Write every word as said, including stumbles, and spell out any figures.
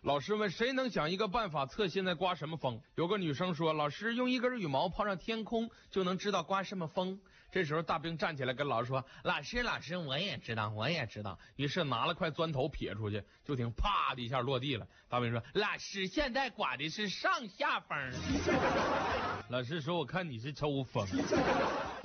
老师问谁能想一个办法测现在刮什么风？有个女生说，老师用一根羽毛泡上天空就能知道刮什么风。这时候大兵站起来跟老师说，老师老师我也知道我也知道。于是拿了块砖头撇出去，就听啪的一下落地了。大兵说，老师现在刮的是上下风。老师说，我看你是抽风。